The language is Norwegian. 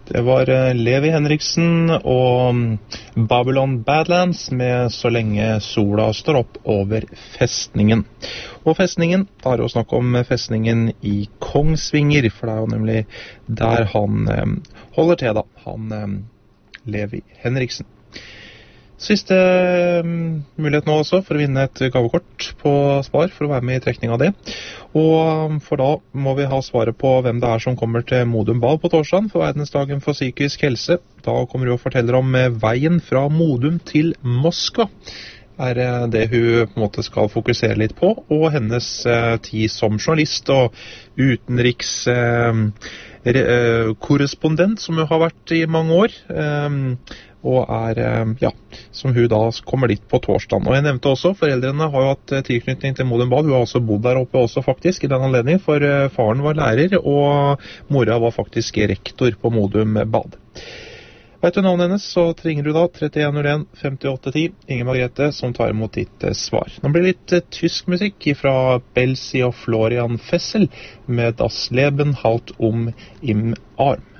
Det var Levi Henriksen og Babylon Badlands med Så lenge sola står opp over festningen. Og festningen, da er det å snakke om festningen i Kongsvinger, for det er jo nemlig der han holder til da, han Levi Henriksen. Siste mulighet nå også for å vinne et gavekort på Spar for å være med i trekning av det. Og for da må vi ha svaret på hvem det er som kommer til Modum Bad på torsdagen for verdensdagen for psykisk helse. Da kommer du og forteller om veien fra Modum til Moskva. Er det hun på en måte skal fokusere litt på, og hennes tid som journalist og utenriks korrespondent som hun har vært i mange år. Og som hun da kommer dit på torsdagen. Og jeg nevnte også, foreldrene har jo hatt tilknytning til Modum Bad. Hun har også bodd der oppe også faktisk i den anledning, for faren var lærer, og mora var faktisk rektor på Modum Bad. Vet du navnet hennes, så ringer du da 3101 5810, Inger Margrethe, som tar imot ditt svar. Nå blir det litt tysk musikk fra Belsi og Florian Fessel med Das Leben halt im Arm.